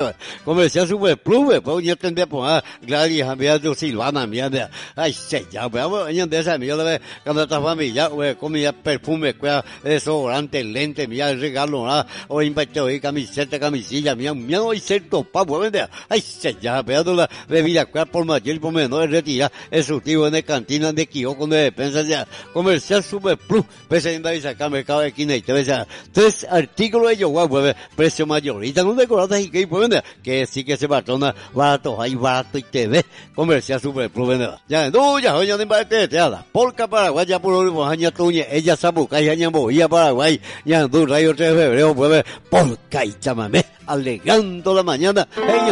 bueno. Comercial Super Plus, pues ya tendría pues Gladys Ambiado Silvana Ambiado. Ay, se ya, pues ya de esa mierda de cuando esta familia, güey, comida perfume, desodorante, lente, mira, regalo, o invento y camiseta, camisilla, mira, hoy cierto pavo, vende. Ay, se ya, pero la bebida, por mayor y por menor, retira, exhaustivo en cantina, de kiosco, de despensa, ya. Comercial Super Plus, pese en David acá, mercado de esquina y tres artículos de yoga, pues, precio mayorita, no decoradas y que, pues, vende. Que sí que se patrona, barato, hay barato y TV, Comercial Super Plus, vende. Ya, no, ya, oye, no invarte, te da, Polka Paraguay, ya por último, año tuñe, ella sabuca, ya ñamboía Paraguay, ya, du, rayo 3 de febrero, pues, Polka y chamamé, alegando la mañana,